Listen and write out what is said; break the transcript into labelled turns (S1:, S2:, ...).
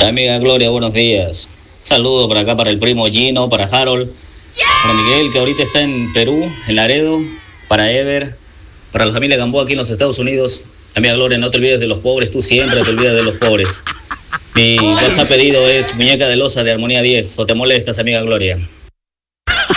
S1: Amiga Gloria, buenos días. Saludo por acá para el primo Gino, para Harold, para Miguel, que ahorita está en Perú, en Laredo, para Ever, para la familia Gamboa aquí en los Estados Unidos. Amiga Gloria, no te olvides de los pobres, tú siempre te olvidas de los pobres. Mi WhatsApp pedido es muñeca de losa de Armonía 10, o te molestas, amiga Gloria.